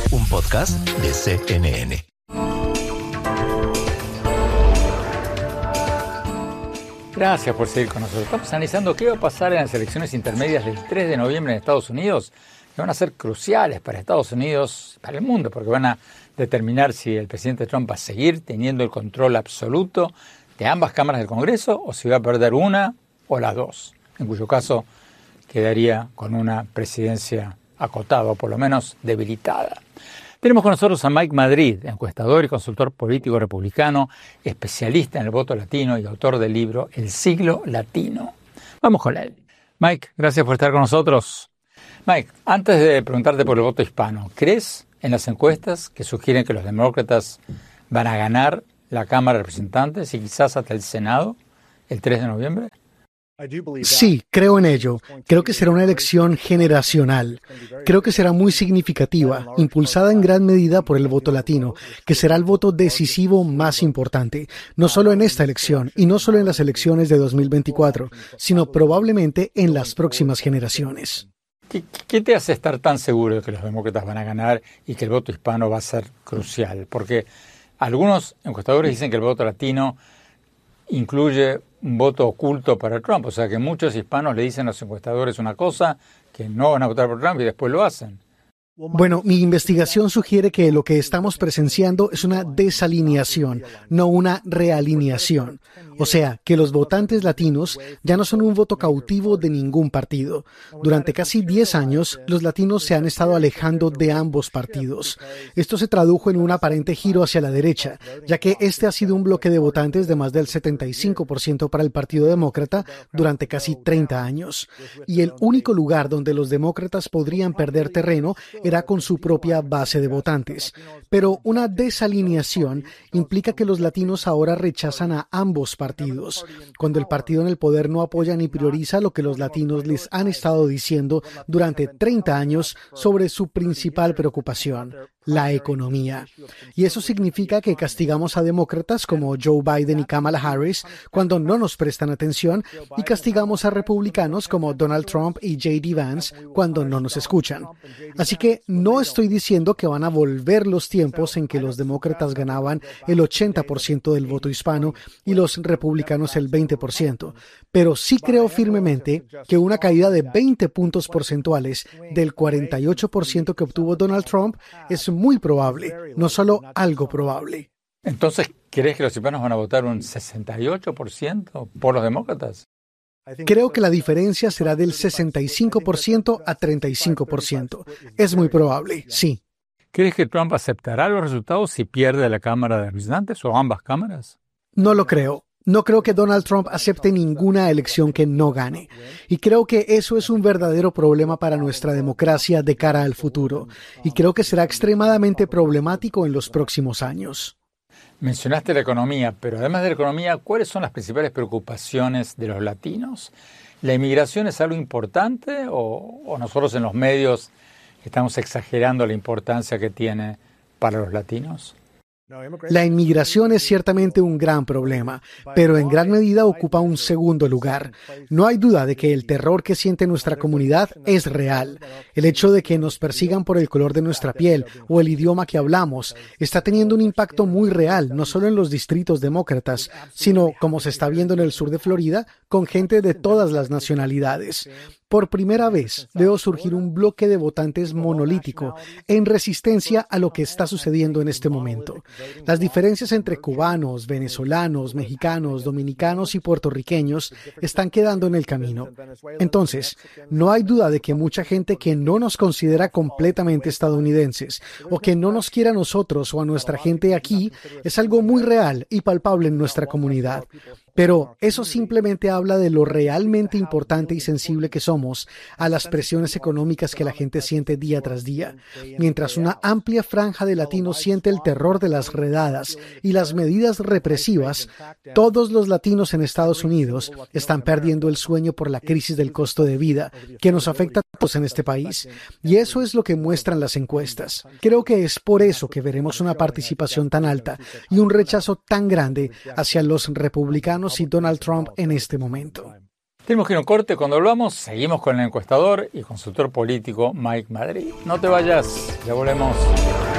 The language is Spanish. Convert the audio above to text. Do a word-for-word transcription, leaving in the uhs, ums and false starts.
un podcast de C N N. Gracias por seguir con nosotros. Estamos analizando qué va a pasar en las elecciones intermedias del tres de noviembre en Estados Unidos, que van a ser cruciales para Estados Unidos, para el mundo, porque van a determinar si el presidente Trump va a seguir teniendo el control absoluto de ambas cámaras del Congreso o si va a perder una o las dos, en cuyo caso quedaría con una presidencia acotada o por lo menos debilitada. Tenemos con nosotros a Mike Madrid, encuestador y consultor político republicano, especialista en el voto latino y autor del libro El siglo latino. Vamos con él. Mike, gracias por estar con nosotros. Mike, antes de preguntarte por el voto hispano, ¿crees en las encuestas que sugieren que los demócratas van a ganar la Cámara de Representantes y quizás hasta el Senado el tres de noviembre? Sí, creo en ello. Creo que será una elección generacional. Creo que será muy significativa, impulsada en gran medida por el voto latino, que será el voto decisivo más importante, no solo en esta elección y no solo en las elecciones de dos mil veinticuatro, sino probablemente en las próximas generaciones. ¿Qué, ¿Qué te hace estar tan seguro de que los demócratas van a ganar y que el voto hispano va a ser crucial? Porque algunos encuestadores dicen que el voto latino incluye un voto oculto para Trump, o sea que muchos hispanos le dicen a los encuestadores una cosa, que no van a votar por Trump y después lo hacen. Bueno, mi investigación sugiere que lo que estamos presenciando es una desalineación, no una realineación. O sea, que los votantes latinos ya no son un voto cautivo de ningún partido. Durante casi diez años, los latinos se han estado alejando de ambos partidos. Esto se tradujo en un aparente giro hacia la derecha, ya que este ha sido un bloque de votantes de más del setenta y cinco por ciento para el Partido Demócrata durante casi treinta años. Y el único lugar donde los demócratas podrían perder terreno era con su propia base de votantes. Pero una desalineación implica que los latinos ahora rechazan a ambos partidos. partidos, cuando el partido en el poder no apoya ni prioriza lo que los latinos les han estado diciendo durante treinta años sobre su principal preocupación, la economía. Y eso significa que castigamos a demócratas como Joe Biden y Kamala Harris cuando no nos prestan atención y castigamos a republicanos como Donald Trump y J D Vance cuando no nos escuchan. Así que no estoy diciendo que van a volver los tiempos en que los demócratas ganaban el ochenta por ciento del voto hispano y los republicanos el veinte por ciento, pero sí creo firmemente que una caída de veinte puntos porcentuales del cuarenta y ocho por ciento que obtuvo Donald Trump es muy probable, no solo algo probable. Entonces, ¿crees que los hispanos van a votar un sesenta y ocho por ciento por los demócratas? Creo que la diferencia será del sesenta y cinco por ciento a treinta y cinco por ciento. Es muy probable, sí. ¿Crees que Trump aceptará los resultados si pierde la Cámara de Representantes o ambas cámaras? No lo creo. No creo que Donald Trump acepte ninguna elección que no gane. Y creo que eso es un verdadero problema para nuestra democracia de cara al futuro. Y creo que será extremadamente problemático en los próximos años. Mencionaste la economía, pero además de la economía, ¿cuáles son las principales preocupaciones de los latinos? ¿La inmigración es algo importante o, o nosotros en los medios estamos exagerando la importancia que tiene para los latinos? La inmigración es ciertamente un gran problema, pero en gran medida ocupa un segundo lugar. No hay duda de que el terror que siente nuestra comunidad es real. El hecho de que nos persigan por el color de nuestra piel o el idioma que hablamos está teniendo un impacto muy real, no solo en los distritos demócratas, sino, como se está viendo en el sur de Florida, con gente de todas las nacionalidades. Por primera vez veo surgir un bloque de votantes monolítico en resistencia a lo que está sucediendo en este momento. Las diferencias entre cubanos, venezolanos, mexicanos, dominicanos y puertorriqueños están quedando en el camino. Entonces, no hay duda de que mucha gente que no nos considera completamente estadounidenses o que no nos quiere a nosotros o a nuestra gente aquí es algo muy real y palpable en nuestra comunidad. Pero eso simplemente habla de lo realmente importante y sensible que somos a las presiones económicas que la gente siente día tras día. Mientras una amplia franja de latinos siente el terror de las redadas y las medidas represivas, todos los latinos en Estados Unidos están perdiendo el sueño por la crisis del costo de vida que nos afecta a todos en este país. Y eso es lo que muestran las encuestas. Creo que es por eso que veremos una participación tan alta y un rechazo tan grande hacia los republicanos y Donald Trump en este momento. Tenemos que ir a un corte. Cuando volvamos, seguimos con el encuestador y consultor político Mike Madrid. No te vayas, ya volvemos.